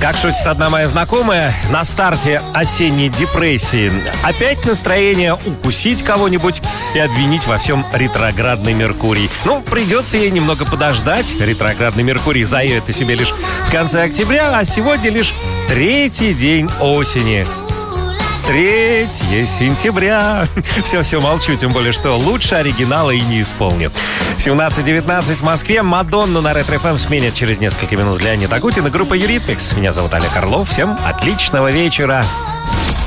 Как шутит одна моя знакомая, на старте осенней депрессии опять настроение укусить кого-нибудь и обвинить во всем ретроградный Меркурий. Ну, придется ей немного подождать. Ретроградный Меркурий заявит о себе лишь в конце октября, а сегодня лишь 3-й день осени. 3 сентября. Все, молчу, тем более, что лучше оригинала и не исполню. 17:19 в Москве. Мадонну на Ретро-ФМ сменят через несколько минут Леонид Агутин и группа Eurythmics. Меня зовут Олег Орлов. Всем отличного вечера.